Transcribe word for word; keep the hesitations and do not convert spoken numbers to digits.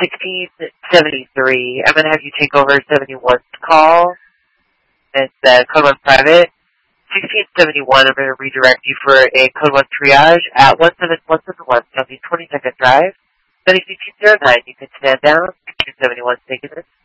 sixteen seventy-three. I'm going to have you take over seventy-one's call. It's uh, code one private. sixteen seventy-one, I'm going to redirect you for a code one triage at one seven one seven one Southeast twenty-second Drive. Then if you two zero nine, you can stand down. sixteen seventy-one, taking this.